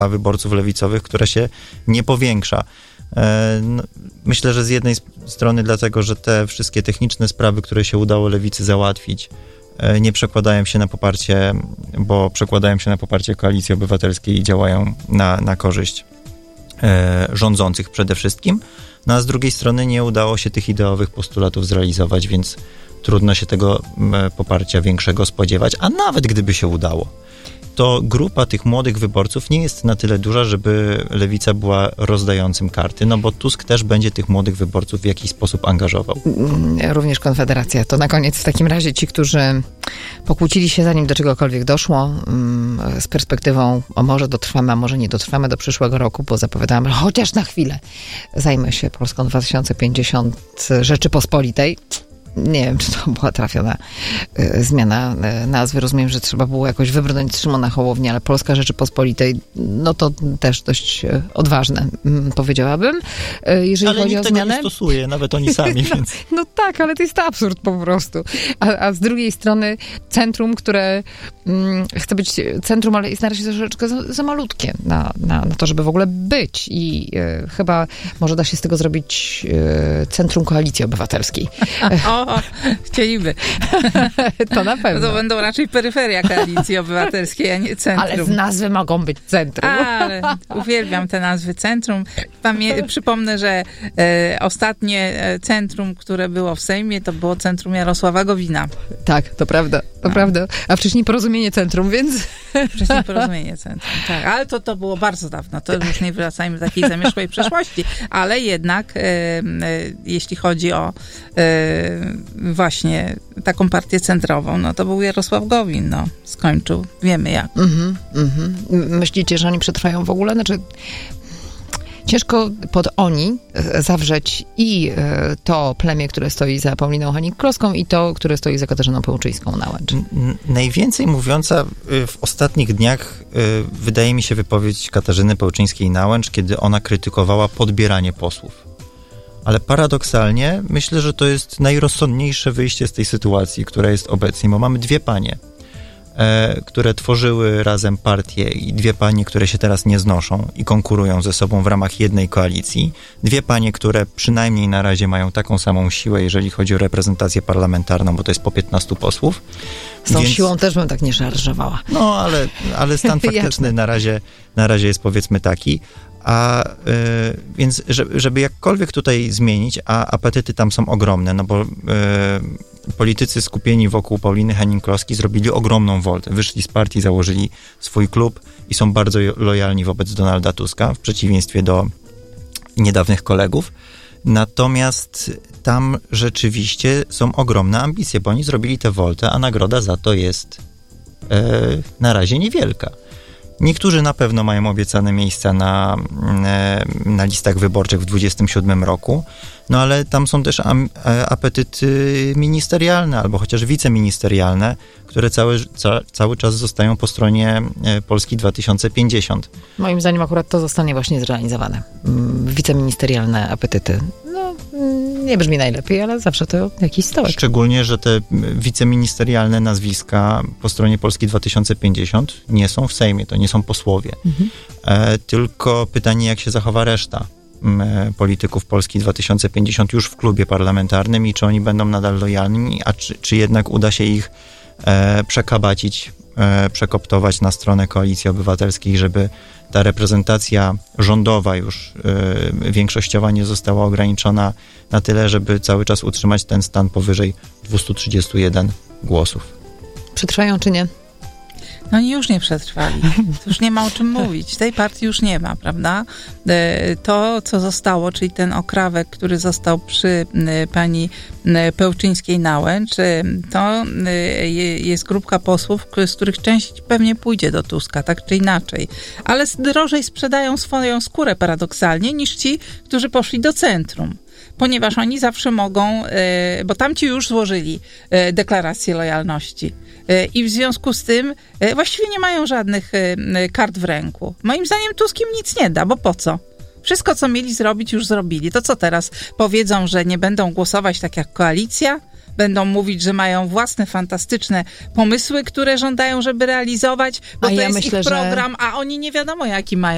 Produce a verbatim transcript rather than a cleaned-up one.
wyborców lewicowych, która się nie powiększa. No, myślę, że z jednej strony dlatego, że te wszystkie techniczne sprawy, które się udało lewicy załatwić, nie przekładają się na poparcie, bo przekładają się na poparcie Koalicji Obywatelskiej i działają na, na korzyść e, rządzących przede wszystkim. No a z drugiej strony nie udało się tych ideowych postulatów zrealizować, więc trudno się tego m, poparcia większego spodziewać, a nawet gdyby się udało, to grupa tych młodych wyborców nie jest na tyle duża, żeby lewica była rozdającym karty, no bo Tusk też będzie tych młodych wyborców w jakiś sposób angażował. Również Konfederacja. To na koniec w takim razie ci, którzy pokłócili się zanim do czegokolwiek doszło, z perspektywą, o może dotrwamy, a może nie dotrwamy do przyszłego roku, bo zapowiadałam, że chociaż na chwilę zajmę się Polską dwa tysiące pięćdziesiąt Rzeczypospolitej. Nie wiem, czy to była trafiona y, zmiana y, nazwy. Rozumiem, że trzeba było jakoś wybrnąć z Szymona Hołowni, ale Polska Rzeczypospolitej, no to też dość y, odważne, y, powiedziałabym. Y, jeżeli ale chodzi nikt o tego zmianę. nie stosuje, nawet oni sami. no, więc... no tak, ale to jest absurd po prostu. A, a z drugiej strony centrum, które mm, chce być centrum, ale jest na razie troszeczkę za, za malutkie na, na, na to, żeby w ogóle być. I y, chyba może da się z tego zrobić y, centrum Koalicji Obywatelskiej. O, chcieliby. To na pewno. To będą raczej peryferia Koalicji Obywatelskiej, a nie centrum. Ale z nazwy mogą być centrum. Ale uwielbiam te nazwy centrum. Pamię- przypomnę, że e, ostatnie centrum, które było w Sejmie, to było centrum Jarosława Gowina. Tak, to prawda, to a. prawda. A wcześniej Porozumienie Centrum, więc... Wcześniej Porozumienie Centrum, tak. Ale to, to było bardzo dawno. To już nie wracajmy do takiej zamieszłej przeszłości. Ale jednak, e, e, jeśli chodzi o e, właśnie taką partię centrową, no to był Jarosław Gowin, no. Skończył. Wiemy jak. Mhm, mhm. Myślicie, że oni przetrwają w ogóle? Znaczy, ciężko pod oni zawrzeć i to plemię, które stoi za Pauliną Hennig-Kloską i to, które stoi za Katarzyną Pełczyńską-Nałęcz. Najwięcej mówiąca w ostatnich dniach wydaje mi się wypowiedź Katarzyny Pełczyńskiej-Nałęcz, kiedy ona krytykowała podbieranie posłów. Ale paradoksalnie myślę, że to jest najrozsądniejsze wyjście z tej sytuacji, która jest obecnie, bo mamy dwie panie, e, które tworzyły razem partię i dwie panie, które się teraz nie znoszą i konkurują ze sobą w ramach jednej koalicji. Dwie panie, które przynajmniej na razie mają taką samą siłę, jeżeli chodzi o reprezentację parlamentarną, bo to jest po piętnastu posłów. Z tą Więc, siłą też bym tak nie szarżowała. No, ale, ale stan faktyczny na razie, na razie jest powiedzmy taki. A y, więc, żeby, żeby jakkolwiek tutaj zmienić, a apetyty tam są ogromne, no bo y, politycy skupieni wokół Pauliny Hennig-Kloski zrobili ogromną woltę. Wyszli z partii, założyli swój klub i są bardzo lojalni wobec Donalda Tuska, w przeciwieństwie do niedawnych kolegów. Natomiast tam rzeczywiście są ogromne ambicje, bo oni zrobili tę woltę, a nagroda za to jest y, na razie niewielka. Niektórzy na pewno mają obiecane miejsca na, na listach wyborczych w dwudziestym siódmym roku, no ale tam są też am, apetyty ministerialne albo chociaż wiceministerialne, które cały, ca, cały czas zostają po stronie Polski dwa tysiące pięćdziesiąt. Moim zdaniem akurat to zostanie właśnie zrealizowane. Wiceministerialne apetyty. No, nie brzmi najlepiej, ale zawsze to jakiś stołek. Szczególnie, że te wiceministerialne nazwiska po stronie Polski dwa tysiące pięćdziesiąt nie są w Sejmie, to nie są posłowie. Mhm. E, tylko pytanie, jak się zachowa reszta e, polityków Polski dwa tysiące pięćdziesiąt już w klubie parlamentarnym i czy oni będą nadal lojalni, a czy, czy jednak uda się ich e, przekabacić, e, przekoptować na stronę Koalicji Obywatelskiej, żeby ta reprezentacja rządowa już y, większościowa nie została ograniczona na tyle, żeby cały czas utrzymać ten stan powyżej dwieście trzydzieści jeden głosów. Przetrwają czy nie? No oni już nie przetrwali. To już nie ma o czym mówić. Tej partii już nie ma, prawda? To, co zostało, czyli ten okrawek, który został przy pani Pełczyńskiej-Nałęcz, to jest grupka posłów, z których część pewnie pójdzie do Tuska, tak czy inaczej. Ale drożej sprzedają swoją skórę paradoksalnie niż ci, którzy poszli do centrum. Ponieważ oni zawsze mogą, bo tamci już złożyli deklarację lojalności. I w związku z tym właściwie nie mają żadnych kart w ręku. Moim zdaniem Tusk im nic nie da, bo po co? Wszystko, co mieli zrobić, już zrobili. To co teraz? Powiedzą, że nie będą głosować tak jak koalicja? Będą mówić, że mają własne fantastyczne pomysły, które żądają, żeby realizować, bo a to ja jest myślę, ich program, że... a oni nie wiadomo jaki mają.